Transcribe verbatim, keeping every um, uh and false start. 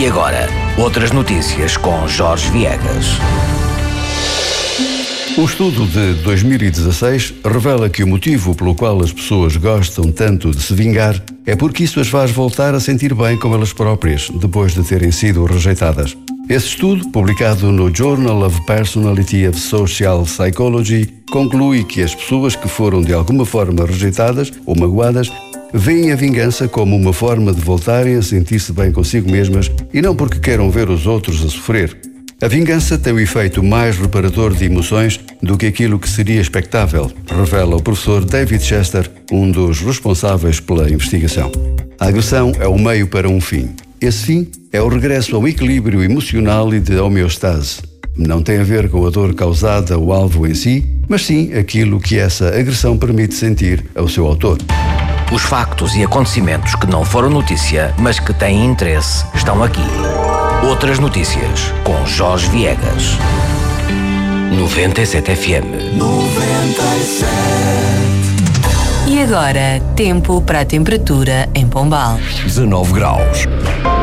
E agora, outras notícias com Jorge Viegas. Um estudo de dois mil e dezasseis revela que o motivo pelo qual as pessoas gostam tanto de se vingar é porque isso as faz voltar a sentir bem com elas próprias, depois de terem sido rejeitadas. Esse estudo, publicado no Journal of Personality of Social Psychology, conclui que as pessoas que foram de alguma forma rejeitadas ou magoadas veem a vingança como uma forma de voltarem a sentir-se bem consigo mesmas e não porque queiram ver os outros a sofrer. A vingança tem o efeito mais reparador de emoções do que aquilo que seria expectável, revela o professor David Chester, um dos responsáveis pela investigação. A agressão é o meio para um fim. Esse fim é o regresso ao equilíbrio emocional e de homeostase. Não tem a ver com a dor causada ao alvo em si, mas sim aquilo que essa agressão permite sentir ao seu autor. Os factos e acontecimentos que não foram notícia, mas que têm interesse, estão aqui. Outras notícias com Jorge Viegas. noventa e sete F M. noventa e sete. E agora, tempo para a temperatura em Pombal. dezanove graus.